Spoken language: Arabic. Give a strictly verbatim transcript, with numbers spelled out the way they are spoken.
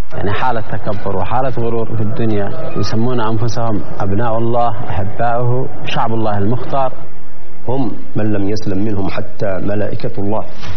يعني حالة تكبر وحالة غرور في الدنيا، يسمون أنفسهم أبناء الله أحباؤه شعب الله المختار. هم من لم يسلم منهم حتى ملائكة الله.